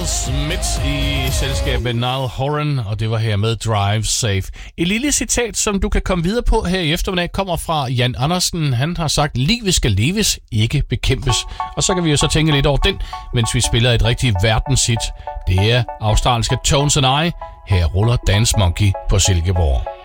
Smith i selskab med Niall Horan, og det var her med Drive Safe. Et lille citat, som du kan komme videre på her i eftermiddag, kommer fra Jan Andersen. Han har sagt, livet skal leves, ikke bekæmpes. Og så kan vi jo så tænke lidt over den, mens vi spiller et rigtigt verdenshit. Det er australske Tones and I. Her ruller Dance Monkey på Silkeborg.